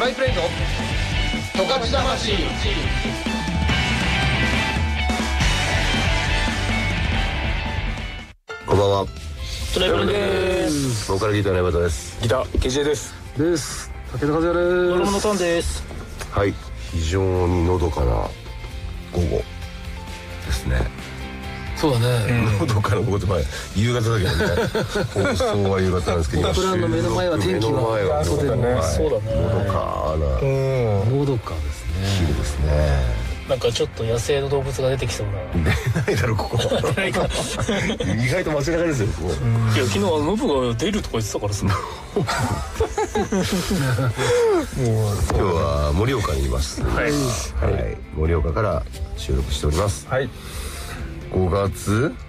イプレイト十勝魂。 こんばんは。 トライブルです。 ボーカルギターの山田です。 ギター KJ です。 武田和也です。 ドラムのタンです。 はい、非常にのどかな午後ですね。 そうだね、 のどかな午後って夕方だけどね放送は夕方なんですけど、 僕らの目の前は天気がそうだね、そうだね、 のどかなのどかですね。 昼ですね。 なんかちょっと野生の動物が出てきそうな。 出ないだろここないか意外と街中ですよここ。 いや昨日ノブが出るとか言ってたからさ。 今日は盛岡にいます。 はい、 盛岡から収録しております。 はい。 5月